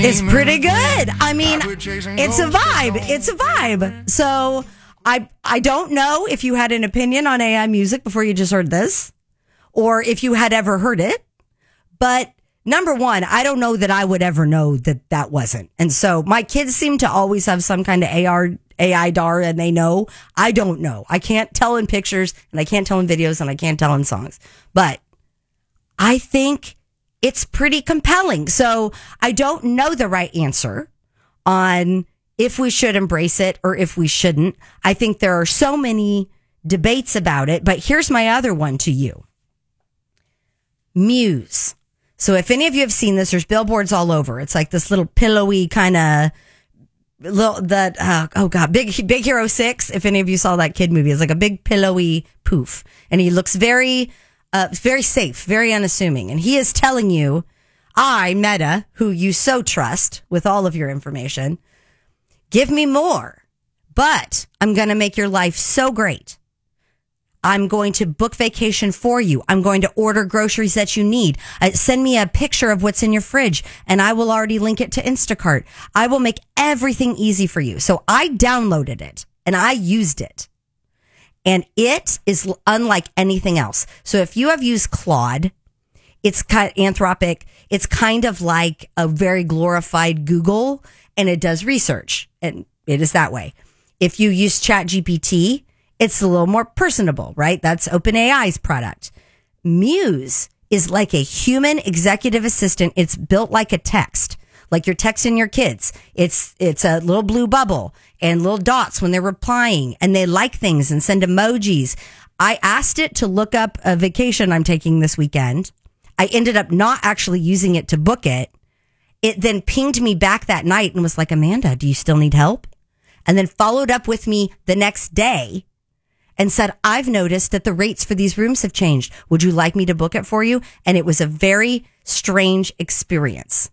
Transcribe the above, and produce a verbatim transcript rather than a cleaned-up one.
It's pretty good. I mean, it's a vibe. It's a vibe. So I I don't know if you had an opinion on A I music before you just heard this, or if you had ever heard it. But number one, I don't know that I would ever know that that wasn't. And so my kids seem to always have some kind of A R, A I D A R, and they know. I don't know. I can't tell in pictures, and I can't tell in videos, and I can't tell in songs. But I think it's pretty compelling. So I don't know the right answer on if we should embrace it or if we shouldn't. I think there are so many debates about it, but here's my other one to you. Muse. So if any of you have seen this, there's billboards all over. It's like this little pillowy kind of little, that, uh, oh God, Big, Big Hero six. If any of you saw that kid movie, it's like a big pillowy poof. And he looks very, uh, very safe, very unassuming. And he is telling you, I, Meta, who you so trust with all of your information, give me more, but I'm going to make your life so great. I'm going to book vacation for you. I'm going to order groceries that you need. Uh, send me a picture of what's in your fridge, and I will already link it to Instacart. I will make everything easy for you. So I downloaded it, and I used it. And it is unlike anything else. So if you have used Claude, it's kind of Anthropic. It's kind of like a very glorified Google, and it does research, and it is that way. If you use ChatGPT, it's a little more personable, right? That's OpenAI's product. Muse is like a human executive assistant. It's built like a text, like you're texting your kids. It's it's a little blue bubble and little dots when they're replying, and they like things and send emojis. I asked it to look up a vacation I'm taking this weekend. I ended up not actually using it to book it. It then pinged me back that night and was like, Amanda, do you still need help? And then followed up with me the next day and said, I've noticed that the rates for these rooms have changed. Would you like me to book it for you? And it was a very strange experience.